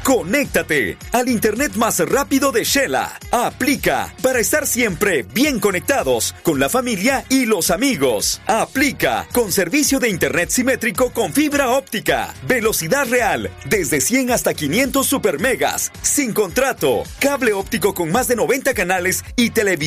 Conéctate al internet más rápido de Shela. Aplica para estar siempre bien conectados con la familia y los amigos. Aplica con servicio de internet simétrico con fibra óptica. Velocidad real desde 100 hasta 500 supermegas. Sin contrato. Cable óptico con más de 90 canales y televisión